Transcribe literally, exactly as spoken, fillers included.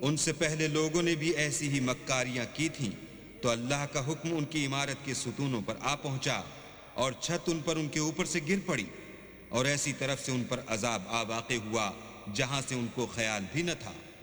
उनसे पहले लोगों ने भी ऐसी ही मक्कारियां की थीं, तो अल्लाह का हुक्म उनकी इमारत के सुतूनों पर आ पहुंचा और छत उन पर उनके ऊपर से गिर पड़ी, और ऐसी तरफ से उन पर अजाब आ वाक़े हुआ जहां से उनको ख्याल भी न था।